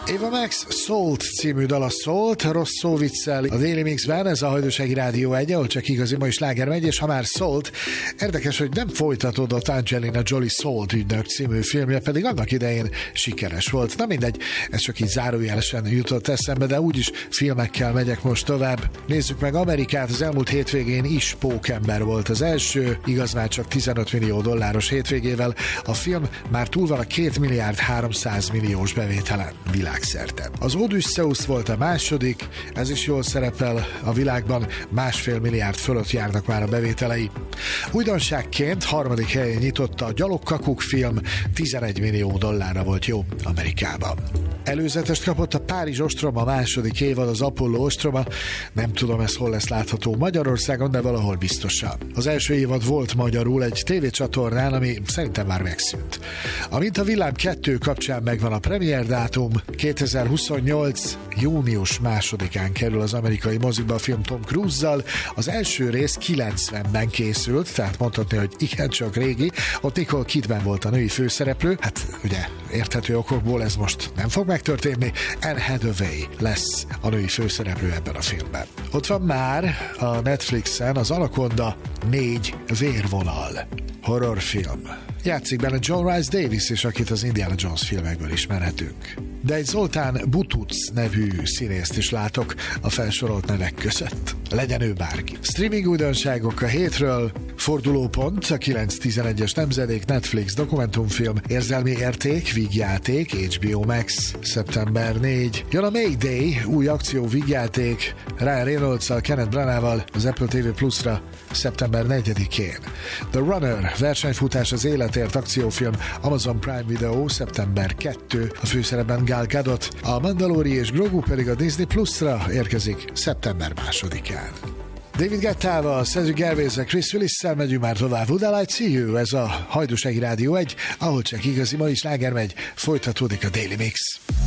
Ava Max Salt című dala szólt, rossz szó viccel a Daily Mixben, ez a Hajdúsági Rádió 1, ahol csak igazi mai sláger megy, és ha már szólt, érdekes, hogy nem folytatódott Angelina Jolie Salt ügynök című filmje, pedig annak idején sikeres volt. Na mindegy, ez csak így zárójelesen jutott eszembe, de úgyis filmekkel megyek most tovább. Nézzük meg Amerikát, az elmúlt hétvégén is Pókember volt az első, igaz már csak $15 millió hétvégével. A film már túl van a 2 milliárd 300 milliós bevételen világszerte. Az Odysseus volt a második, ez is jól szerepel a világban, 1,5 milliárd fölött járnak már a bevételei. Újdonságként harmadik helyen nyitotta a Gyalogkakuk film, $11 millió volt jó Amerikában. Előzetest kapott a Párizs ostroma második évad, az Apollo ostroma, nem tudom, ez hol lesz látható Magyarországon, de valahol biztosan. Az első évad volt magyarul egy tévécsatornán, ami szerintem már megszűnt. Amint a Villám 2 kapcsán megvan a premier dátum, 2028. június 2-án kerül az amerikai moziba a film Tom Cruise-zal. Az első rész 90-ben készült, tehát mondhatni, hogy igencsak régi. Ott Nicole Kidman volt a női főszereplő. Hát ugye érthető okokból ez most nem fog megtörténni. Anne Hathaway lesz a női főszereplő ebben a filmben. Ott van már a Netflixen az Anaconda 4 vérvonal horrorfilm. Játszik benne John Rhys Davies is, akit az Indiana Jones filmekből ismerhetünk. De egy Zoltán Butuc nevű színészt is látok a felsorolt nevek között. Legyen ő bárki. Streaming újdonságok a hétről, fordulópont, a 9-11-es nemzedék Netflix dokumentumfilm, érzelmi érték, vígjáték, HBO Max, szeptember 4. Jön a Mayday, új akció vígjáték, Ryan Reynolds-szal, Kenneth Branagh-val az Apple TV Plus-ra szeptember 4-én. The Runner, versenyfutás az életért akciófilm, Amazon Prime Video, szeptember 2, a főszerepben Gal Gadot, a Mandalori és Grogu pedig a Disney Plus-ra érkezik szeptember 2-án. David Guettával, Cedric Gervais-el, Chris Willis-szel megyünk már tovább. Would I Like See You, ez a Hajdúsági Rádió 1, ahol csak igazi mai sláger megy, folytatódik a Daily Mix.